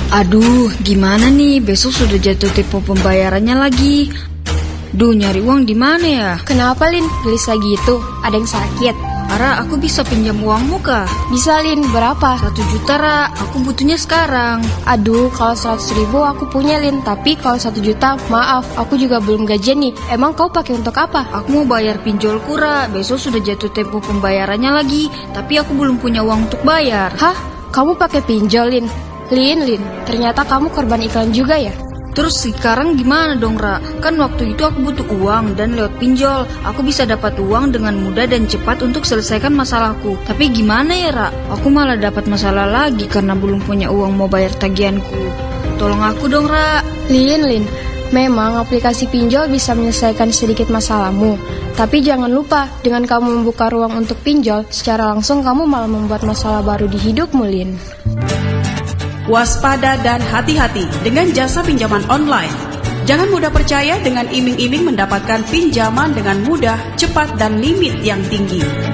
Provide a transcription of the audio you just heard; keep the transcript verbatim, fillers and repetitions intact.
Aduh, gimana nih? Besok sudah jatuh tempo pembayarannya lagi. Duh, nyari uang di mana ya? Kenapa, Lin? Gelisah gitu? Ada yang sakit? Ara, aku bisa pinjam uangmu kah? Bisa, Lin. Berapa? Satu juta, Ra. Aku butuhnya sekarang. Aduh, kalau seratus ribu aku punya, Lin. Tapi kalau satu juta, maaf, aku juga belum gajian nih. Emang kau pakai untuk apa? Aku mau bayar pinjolku, Ra. Besok sudah jatuh tempo pembayarannya lagi. Tapi aku belum punya uang untuk bayar. Hah? Kamu pakai pinjol, Lin? Lin, Lin, ternyata kamu korban iklan juga ya? Terus sekarang gimana dong, Ra? Kan waktu itu aku butuh uang dan lewat pinjol aku bisa dapat uang dengan mudah dan cepat untuk selesaikan masalahku. Tapi gimana ya, Ra? Aku malah dapat masalah lagi karena belum punya uang mau bayar tagihanku. Tolong aku dong, Ra. Lin, Lin, memang aplikasi pinjol bisa menyelesaikan sedikit masalahmu. Tapi jangan lupa, dengan kamu membuka ruang untuk pinjol, secara langsung kamu malah membuat masalah baru di hidupmu, Lin. Waspada dan hati-hati dengan jasa pinjaman online. Jangan mudah percaya dengan iming-iming mendapatkan pinjaman dengan mudah, cepat, dan limit yang tinggi.